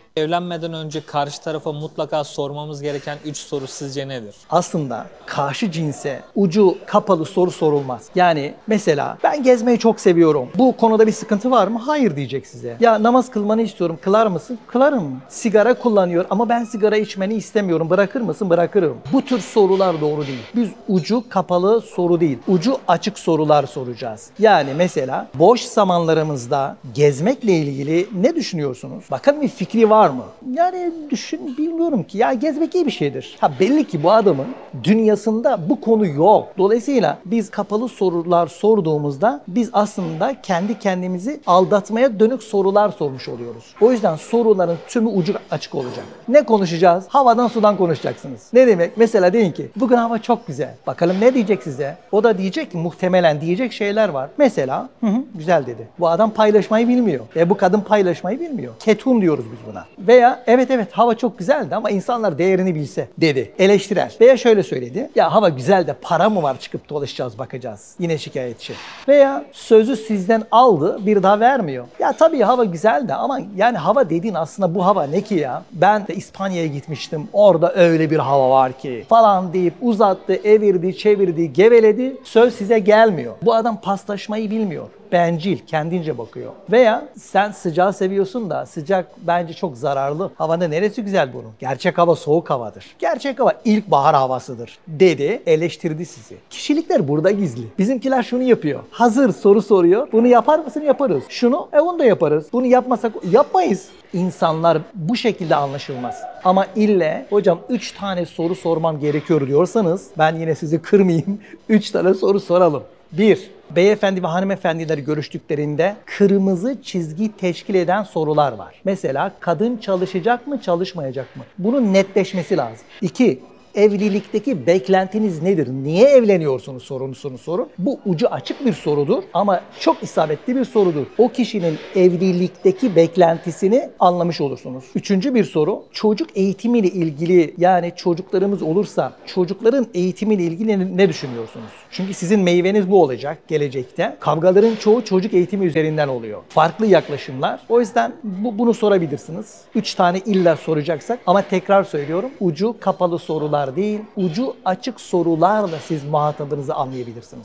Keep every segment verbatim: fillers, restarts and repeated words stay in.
Evlenmeden önce karşı tarafa mutlaka sormamız gereken üç soru sizce nedir? Aslında karşı cinse ucu kapalı soru sorulmaz. Yani mesela ben gezmeyi çok seviyorum. Bu konuda bir sıkıntı var mı? Hayır diyecek size. Ya namaz kılmanı istiyorum. Kılar mısın? Kılarım. Sigara kullanıyor ama ben sigara içmeni istemiyorum. Bırakır mısın? Bırakırım. Bu tür sorular doğru değil. Biz ucu kapalı soru değil, ucu açık sorular soracağız. Yani mesela boş zamanlarımızda gezmekle ilgili ne düşünüyorsunuz? Bakın bir fikri var mı? Yani düşün, bilmiyorum ki. Ya gezmek iyi bir şeydir. Ha belli ki bu adamın dünyasında bu konu yok. Dolayısıyla biz kapalı sorular sorduğumuzda biz aslında kendi kendimizi aldatmaya dönük sorular sormuş oluyoruz. O yüzden soruların tümü ucu açık olacak. Ne konuşacağız? Havadan sudan konuşacaksınız. Ne demek? Mesela deyin ki bugün hava çok güzel. Bakalım ne diyecek size? O da diyecek ki muhtemelen diyecek şeyler var. Mesela hı hı, güzel dedi. Bu adam paylaşmayı bilmiyor. E bu kadın paylaşmayı bilmiyor. Ketum diyoruz biz buna. Veya evet evet hava çok güzeldi ama insanlar değerini bilse dedi. Eleştirel. Veya şöyle söyledi. Ya hava güzel de para mı var, çıkıp dolaşacağız bakacağız. Yine şikayetçi. Veya sözü sizden aldı, bir daha vermiyor. Ya tabii hava güzeldi ama yani hava dediğin aslında bu hava ne ki ya? Ben de İspanya'ya gitmiştim. Orada öyle bir hava var ki falan deyip uzattı, evirdi, çevirdi, geveledi. Söz size gelmiyor. Bu adam paslaşmayı bilmiyor. Bencil, kendince bakıyor. Veya sen sıcağı seviyorsun da sıcak bence çok zararlı. Havanın neresi güzel bunun? Gerçek hava soğuk havadır. Gerçek hava ilkbahar havasıdır dedi, eleştirdi sizi. Kişilikler burada gizli. Bizimkiler şunu yapıyor. Hazır soru soruyor. Bunu yapar mısın? Yaparız. Şunu, e onu da yaparız. Bunu yapmasak yapmayız. İnsanlar bu şekilde anlaşılmaz. Ama ille hocam üç tane soru sormam gerekiyor diyorsanız ben yine sizi kırmayayım. üç tane soru soralım. bir. Beyefendi ve hanımefendileri görüştüklerinde kırmızı çizgi teşkil eden sorular var. Mesela kadın çalışacak mı, çalışmayacak mı? Bunun netleşmesi lazım. İki. Evlilikteki beklentiniz nedir? Niye evleniyorsunuz sorusunu sorun. Bu ucu açık bir sorudur ama çok isabetli bir sorudur. O kişinin evlilikteki beklentisini anlamış olursunuz. Üçüncü bir soru, çocuk eğitimiyle ilgili, yani çocuklarımız olursa çocukların eğitimiyle ilgili ne düşünüyorsunuz? Çünkü sizin meyveniz bu olacak gelecekte. Kavgaların çoğu çocuk eğitimi üzerinden oluyor. Farklı yaklaşımlar. O yüzden bu, bunu sorabilirsiniz. Üç tane illa soracaksak ama tekrar söylüyorum, ucu kapalı sorular değil, ucu açık sorularla siz muhatabınızı anlayabilirsiniz.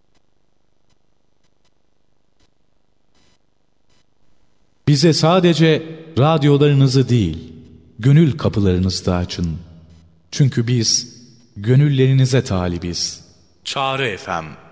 Bize sadece radyolarınızı değil, gönül kapılarınızı da açın. Çünkü biz gönüllerinize talibiz. Çağrı F M